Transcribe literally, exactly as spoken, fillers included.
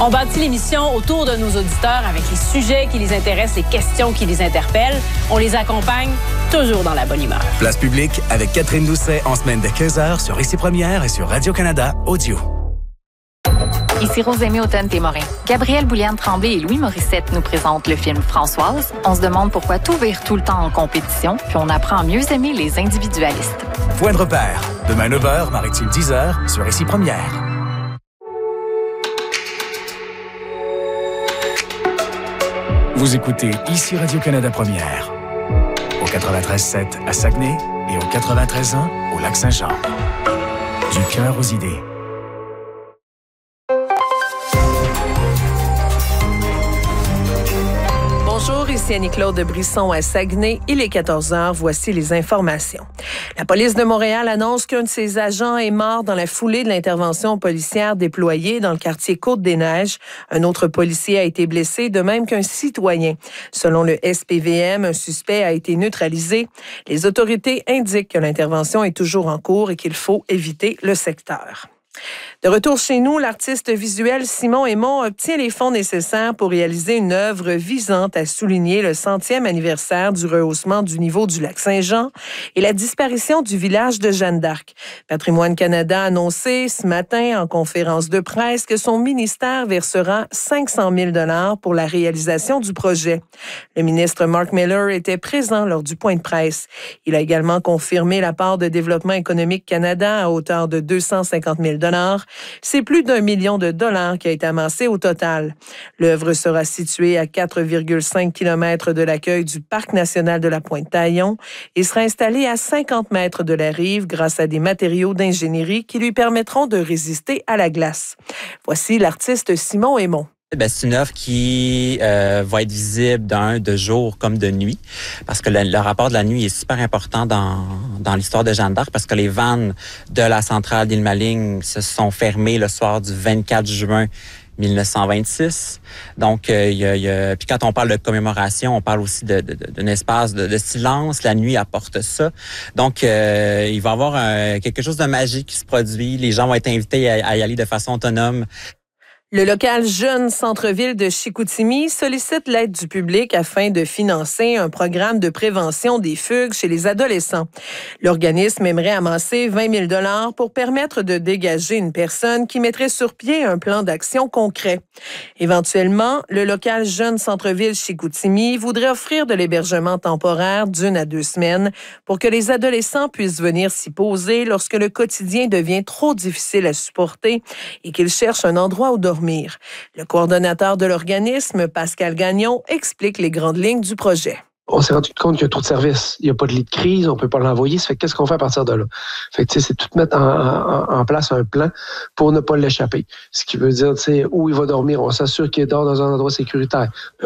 On bâtit l'émission autour de nos auditeurs avec les sujets qui les intéressent, les questions qui les interpellent. On les accompagne toujours dans la bonne humeur. Place publique avec Catherine Doucet en semaine dès quinze heures sur Ici Première et sur Radio-Canada Audio. Ici Rosémie Automne-Témorin. Gabrielle Bouliane-Tremblay et Louis Morissette nous présentent le film Françoise. On se demande pourquoi tout vire tout le temps en compétition, puis on apprend à mieux aimer les individualistes. Point de repère. Demain neuf heures, Maritime dix heures sur Ici Première. Vous écoutez Ici Radio-Canada Première. Au quatre-vingt-treize sept à Saguenay et au quatre-vingt-treize un au Lac-Saint-Jean. Du cœur aux idées. Bonjour, ici Annie-Claude de Brisson à Saguenay. Il est quatorze heures. Voici les informations. La police de Montréal annonce qu'un de ses agents est mort dans la foulée de l'intervention policière déployée dans le quartier Côte-des-Neiges. Un autre policier a été blessé, de même qu'un citoyen. Selon le S P V M, un suspect a été neutralisé. Les autorités indiquent que l'intervention est toujours en cours et qu'il faut éviter le secteur. De retour chez nous, l'artiste visuel Simon Aymon obtient les fonds nécessaires pour réaliser une œuvre visant à souligner le centième anniversaire du rehaussement du niveau du lac Saint-Jean et la disparition du village de Jeanne d'Arc. Patrimoine Canada a annoncé ce matin en conférence de presse que son ministère versera cinq cent mille dollars pour la réalisation du projet. Le ministre Mark Miller était présent lors du point de presse. Il a également confirmé la part de Développement économique Canada à hauteur de deux cent cinquante mille dollars. C'est plus d'un million de dollars qui a été amassé au total. L'œuvre sera située à quatre virgule cinq kilomètres de l'accueil du Parc national de la Pointe-Taillon et sera installée à cinquante mètres de la rive grâce à des matériaux d'ingénierie qui lui permettront de résister à la glace. Voici l'artiste Simon Aymon. Ben, c'est une œuvre qui euh, va être visible d'un de jour comme de nuit, parce que le, le rapport de la nuit est super important dans dans l'histoire de Jeanne d'Arc, parce que les vannes de la centrale d'Île-Maligne se sont fermées le soir du vingt-quatre juin mille neuf cent vingt-six. Donc, euh, y a, y a, puis quand on parle de commémoration, on parle aussi de, de, de, d'un espace de, de silence. La nuit apporte ça. Donc, euh, il va y avoir un, quelque chose de magique qui se produit. Les gens vont être invités à, à y aller de façon autonome. Le local Jeune Centre-Ville de Chicoutimi sollicite l'aide du public afin de financer un programme de prévention des fugues chez les adolescents. L'organisme aimerait amasser vingt mille dollars pour permettre de dégager une personne qui mettrait sur pied un plan d'action concret. Éventuellement, le local Jeune Centre-Ville Chicoutimi voudrait offrir de l'hébergement temporaire d'une à deux semaines pour que les adolescents puissent venir s'y poser lorsque le quotidien devient trop difficile à supporter et qu'ils cherchent un endroit où dormir. Le coordonnateur de l'organisme, Pascal Gagnon, explique les grandes lignes du projet. On s'est rendu compte qu'il y a trop de services. Il n'y a pas de lit de crise, on ne peut pas l'envoyer. Ça fait qu'est-ce qu'on fait à partir de là? Fait que, c'est tout mettre en, en, en place un plan pour ne pas l'échapper. Ce qui veut dire, où il va dormir, on s'assure qu'il dort dans un endroit sécuritaire.